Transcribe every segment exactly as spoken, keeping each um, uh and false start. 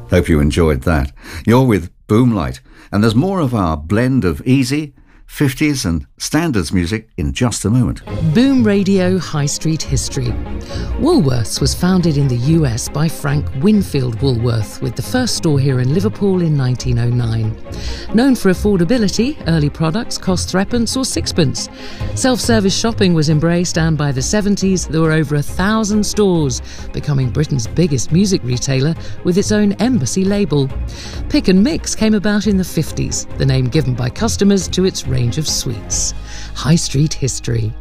Hope you enjoyed that. You're with Boomlight, and there's more of our blend of easy, fifties and standards music in just a moment. Boom Radio High Street History. Woolworths was founded in the U S by Frank Winfield Woolworth, with the first store here in Liverpool in nineteen oh nine. Known for affordability, early products cost threepence or sixpence. Self-service shopping was embraced, and by the seventies there were over a thousand stores, becoming Britain's biggest music retailer with its own embassy label. Pick and Mix came about in the fifties, the name given by customers to its range of sweets. High Street History.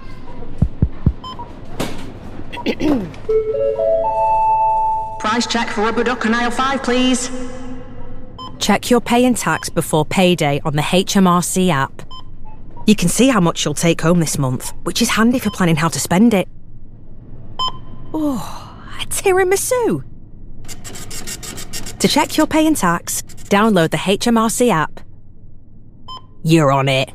Price check for rubber duck on aisle five, please. Check your pay and tax before payday on the H M R C app. You can see how much you'll take home this month, which is handy for planning how to spend it. Oh, a tiramisu. To check your pay and tax, download the H M R C app. You're on it.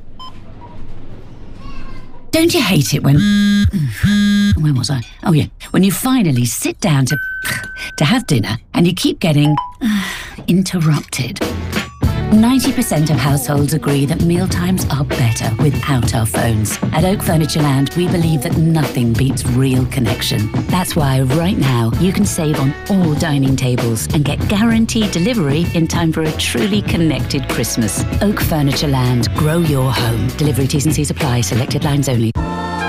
Don't you hate it when... Where was I? Oh, yeah. When you finally sit down to... to have dinner and you keep getting... interrupted. ninety percent of households agree that mealtimes are better without our phones. At Oak Furniture Land, we believe that nothing beats real connection. That's why right now you can save on all dining tables and get guaranteed delivery in time for a truly connected Christmas. Oak Furniture Land. Grow your home. Delivery T's and C's apply. Selected lines only.